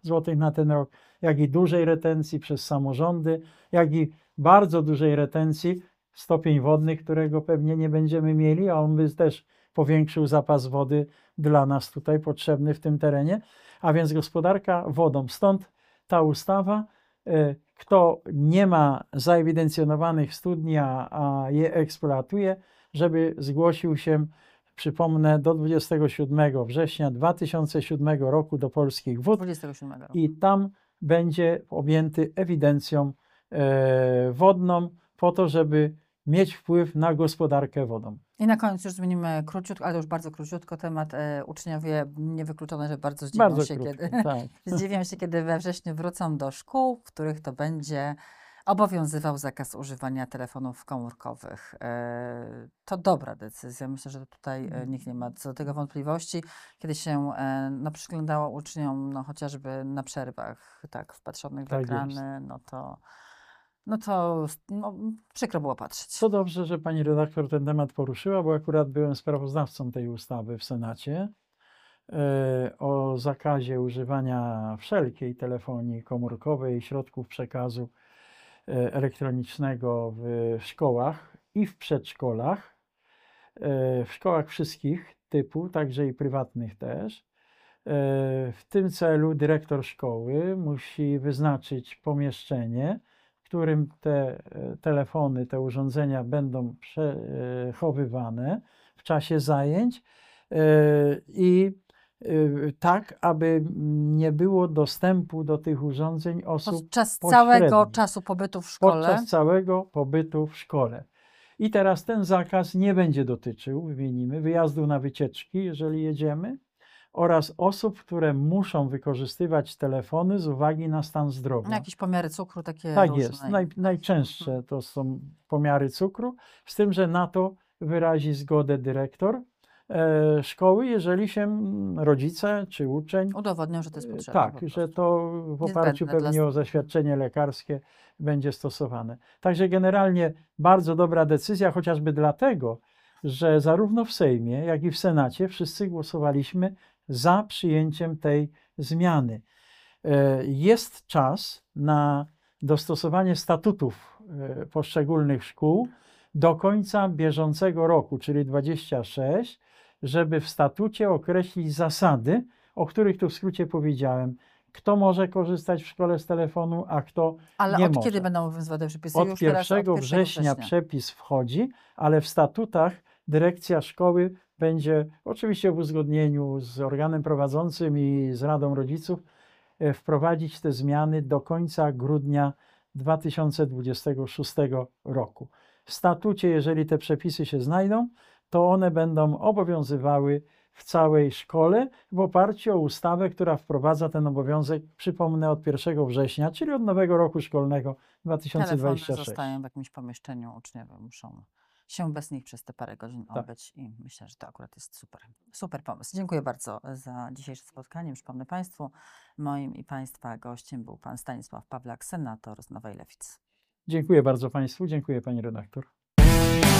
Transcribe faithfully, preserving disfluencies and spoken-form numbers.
złotych na ten rok, jak i dużej retencji przez samorządy, jak i bardzo dużej retencji stopień wodny, którego pewnie nie będziemy mieli, a on by też powiększył zapas wody dla nas tutaj potrzebny w tym terenie, a więc gospodarka wodą. Stąd ta ustawa. Kto nie ma zaewidencjonowanych studni, a, a je eksploatuje, żeby zgłosił się, przypomnę, do dwudziestego siódmego września dwa tysiące siódmego roku do Polskich Wód dwudziestego siódmego roku. i tam będzie objęty ewidencją e, wodną po to, żeby mieć wpływ na gospodarkę wodą. I na koniec już zmienimy króciutko, ale już bardzo króciutko temat. E, uczniowie niewykluczone, że bardzo zdziwią Bardzo się, krótko, kiedy, tak. zdziwią się, kiedy we wrześniu wrócą do szkół, w których to będzie obowiązywał zakaz używania telefonów komórkowych. E, to dobra decyzja. Myślę, że tutaj e, nikt nie ma co do tego wątpliwości. Kiedy się e, no, przyglądało uczniom, no, chociażby na przerwach, tak, wpatrzonych w Tak ekrany, jest. no to no to no, przykro było patrzeć. To dobrze, że pani redaktor ten temat poruszyła, bo akurat byłem sprawozdawcą tej ustawy w Senacie e, o zakazie używania wszelkiej telefonii komórkowej i środków przekazu e, elektronicznego w szkołach i w przedszkolach, e, w szkołach wszystkich typu, także i prywatnych też. E, w tym celu dyrektor szkoły musi wyznaczyć pomieszczenie, w którym te telefony, te urządzenia będą przechowywane w czasie zajęć i tak, aby nie było dostępu do tych urządzeń osób Podczas pośrednich. całego czasu pobytu w szkole? Podczas całego pobytu w szkole. I teraz ten zakaz nie będzie dotyczył, wymienimy, wyjazdu na wycieczki, jeżeli jedziemy, oraz osób, które muszą wykorzystywać telefony z uwagi na stan zdrowia. Jakieś pomiary cukru takie Tak różne. jest. Naj, najczęstsze to są pomiary cukru, z tym, że na to wyrazi zgodę dyrektor e, szkoły, jeżeli się rodzice czy uczeń udowodnią, że to jest potrzebne. tak, że to w oparciu Niezbędne pewnie dla... o zaświadczenie lekarskie będzie stosowane. Także generalnie bardzo dobra decyzja, chociażby dlatego, że zarówno w Sejmie, jak i w Senacie wszyscy głosowaliśmy za przyjęciem tej zmiany. Jest czas na dostosowanie statutów poszczególnych szkół do końca bieżącego roku, czyli dwudziestego szóstego, żeby w statucie określić zasady, o których tu w skrócie powiedziałem. Kto może korzystać w szkole z telefonu, a kto ale nie od może. kiedy będą obowiązywać przepisy? Od Już teraz, od pierwszego września przepis wchodzi, ale w statutach dyrekcja szkoły będzie, oczywiście w uzgodnieniu z organem prowadzącym i z Radą Rodziców, wprowadzić te zmiany do końca grudnia dwa tysiące dwudziestego szóstego roku. W statucie, jeżeli te przepisy się znajdą, to one będą obowiązywały w całej szkole w oparciu o ustawę, która wprowadza ten obowiązek, przypomnę, od pierwszego września, czyli od nowego roku szkolnego dwa tysiące dwudziestego szóstego. Telefony zostają w jakimś pomieszczeniu, uczniowie muszą się bez nich przez te parę godzin Tak. obyć i myślę, że to akurat jest super, super pomysł. Dziękuję bardzo za dzisiejsze spotkanie. Przypomnę Państwu, moim i Państwa gościem był Pan Stanisław Pawlak, senator z Nowej Lewicy. Dziękuję bardzo Państwu, dziękuję Pani redaktor.